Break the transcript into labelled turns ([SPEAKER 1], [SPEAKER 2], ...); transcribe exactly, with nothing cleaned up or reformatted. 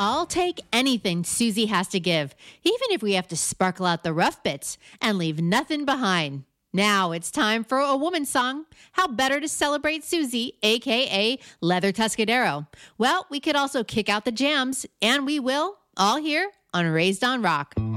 [SPEAKER 1] I'll take anything Susie has to give, even if we have to sparkle out the rough bits and leave nothing behind. Now it's time for a woman's song. How better to celebrate Susie, a k a. Leather Tuscadero? Well, we could also kick out the jams, and we will, all here on Raised on Rock.